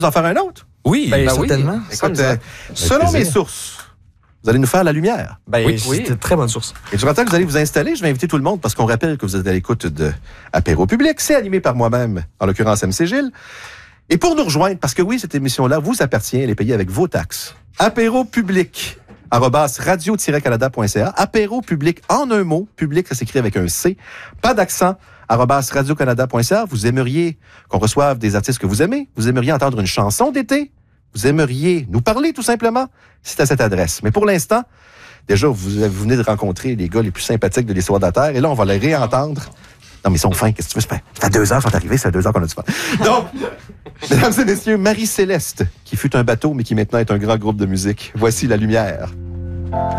Vous en faire un autre? Oui, Ben, oui. certainement. Écoute, selon mes sources, vous allez nous faire la lumière. Ben, Oui. c'est une très bonne source. Et durant le temps que vous allez vous installer, je vais inviter tout le monde parce qu'on rappelle que vous êtes à l'écoute de Apéro Public. C'est animé par moi-même, en l'occurrence MC Gilles. Et pour nous rejoindre, parce que oui, cette émission-là vous appartient, elle est payée avec vos taxes. Apéro Public, @radio-canada.ca. Apéro Public, en un mot. Public, ça s'écrit avec un C. Pas d'accent. @radio-canada.ca. Vous aimeriez qu'on reçoive des artistes que vous aimez. Vous aimeriez entendre une chanson d'été. Vous aimeriez nous parler, tout simplement. C'est à cette adresse. Mais pour l'instant, déjà, vous venez de rencontrer les gars les plus sympathiques de l'histoire de la Terre. Et là, on va les réentendre. Non, mais ils sont fins. Qu'est-ce que tu veux? Ça fait 2 heures qu'ils sont arrivés. Ça fait 2 heures qu'on a du fun. Donc, mesdames et messieurs, Marie-Céleste, qui fut un bateau, mais qui maintenant est un grand groupe de musique. Voici la lumière.